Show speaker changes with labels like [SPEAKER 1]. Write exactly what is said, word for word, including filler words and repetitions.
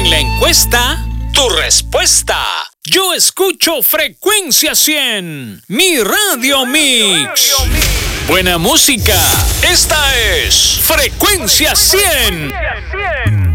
[SPEAKER 1] En la encuesta, tu respuesta. Yo escucho Frecuencia cien, mi Radio Mix. Buena música. Esta es Frecuencia cien.